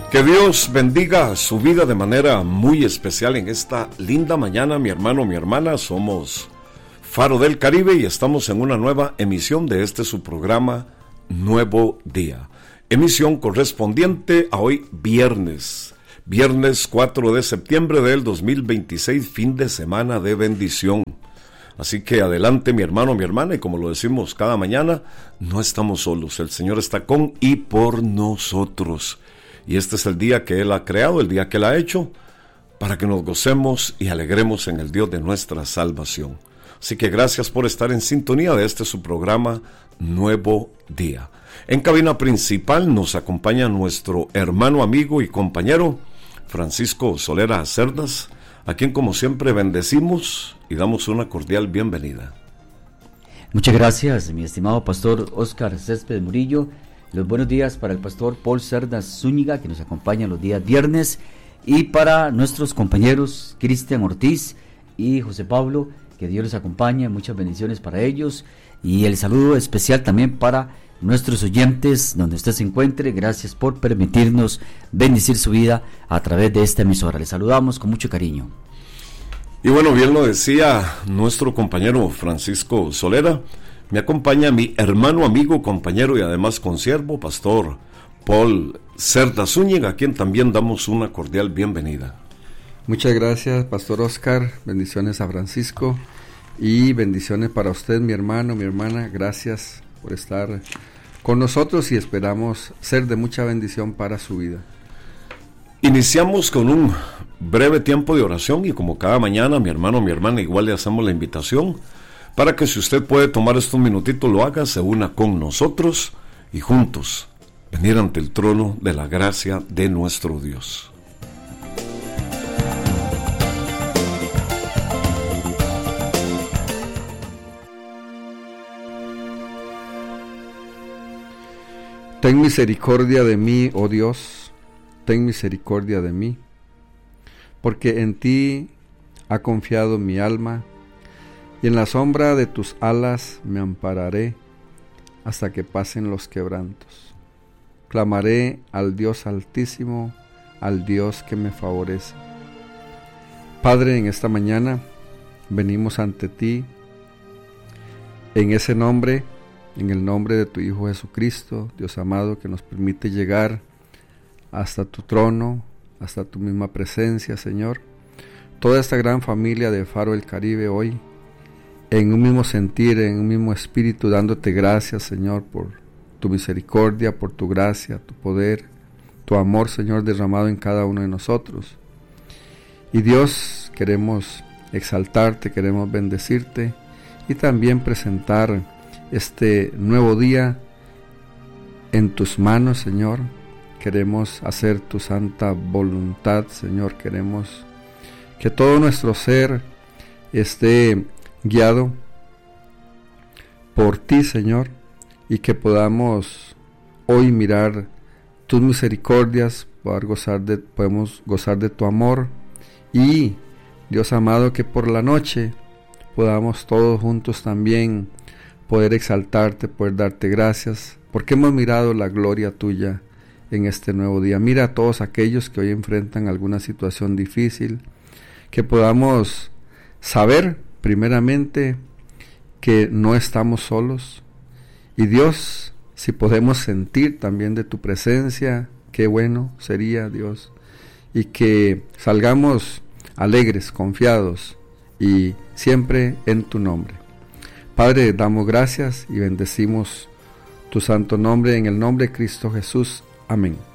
Que Dios bendiga su vida de manera muy especial en esta linda mañana, mi hermano, mi hermana. Somos Faro del Caribe y estamos en una nueva emisión de su programa Nuevo Día. Emisión correspondiente a hoy viernes 4 de septiembre del 2026, fin de semana de bendición. Así que adelante, mi hermano, mi hermana, y como lo decimos cada mañana, no estamos solos, el Señor está con y por nosotros. Y este es el día que Él ha creado, el día que Él ha hecho, para que nos gocemos y alegremos en el Dios de nuestra salvación. Así que gracias por estar en sintonía de su programa Nuevo Día. En cabina principal nos acompaña nuestro hermano, amigo y compañero Francisco Solera Cerdas, a quien como siempre bendecimos y damos una cordial bienvenida. Muchas gracias, mi estimado pastor Óscar Céspedes Murillo. Los buenos días para el pastor Paul Cerdas Zúñiga, que nos acompaña los días viernes, y para nuestros compañeros Cristian Ortiz y José Pablo, que Dios les acompañe, muchas bendiciones para ellos, y el saludo especial también para nuestros oyentes, donde usted se encuentre. Gracias por permitirnos bendecir su vida a través de esta emisora. Les saludamos con mucho cariño. Y bueno, bien lo decía nuestro compañero Francisco Solera, me acompaña mi hermano, amigo, compañero y además consiervo, pastor Paul Cerdas Zúñiga, a quien también damos una cordial bienvenida. Muchas gracias, pastor Óscar, bendiciones a Francisco y bendiciones para usted, mi hermano, mi hermana. Gracias por estar con nosotros y esperamos ser de mucha bendición para su vida. Iniciamos con un breve tiempo de oración y como cada mañana, mi hermano, mi hermana, igual le hacemos la invitación para que si usted puede tomar estos minutitos, lo haga, se una con nosotros y juntos venir ante el trono de la gracia de nuestro Dios. Ten misericordia de mí, oh Dios, ten misericordia de mí, porque en ti ha confiado mi alma, y en la sombra de tus alas me ampararé hasta que pasen los quebrantos. Clamaré al Dios Altísimo, al Dios que me favorece. Padre, en esta mañana venimos ante ti en ese nombre, en el nombre de tu Hijo Jesucristo, Dios amado, que nos permite llegar hasta tu trono, hasta tu misma presencia, Señor. Toda esta gran familia de Faro del Caribe hoy, en un mismo sentir, en un mismo espíritu, dándote gracias, Señor, por tu misericordia, por tu gracia, tu poder, tu amor, Señor, derramado en cada uno de nosotros. Y Dios, queremos exaltarte, queremos bendecirte y también presentar este nuevo día en tus manos, Señor. Queremos hacer tu santa voluntad, Señor. Queremos que todo nuestro ser esté guiado por ti, Señor, y que podamos hoy mirar tus misericordias, podemos gozar de tu amor, y Dios amado, que por la noche podamos todos juntos también poder exaltarte, poder darte gracias, porque hemos mirado la gloria tuya en este nuevo día. Mira a todos aquellos que hoy enfrentan alguna situación difícil, que podamos saber primeramente que no estamos solos, y Dios, si podemos sentir también de tu presencia, qué bueno sería, Dios, y que salgamos alegres, confiados y siempre en tu nombre. Padre, damos gracias y bendecimos tu santo nombre en el nombre de Cristo Jesús. Amén.